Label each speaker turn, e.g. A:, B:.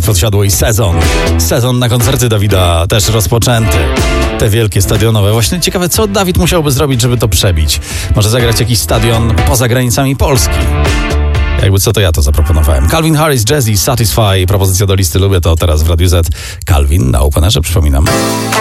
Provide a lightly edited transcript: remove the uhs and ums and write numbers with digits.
A: podsiadło i sezon. Sezon na koncerty Dawida też rozpoczęty. Te wielkie stadionowe. Właśnie ciekawe, co Dawid musiałby zrobić, żeby to przebić. Może zagrać jakiś stadion poza granicami Polski. Jakby co, to ja to zaproponowałem. Calvin Harris, Jazzy, Satisfy. Propozycja do listy Lubię to teraz w Radiu Z. Calvin na Openerze, przypominam.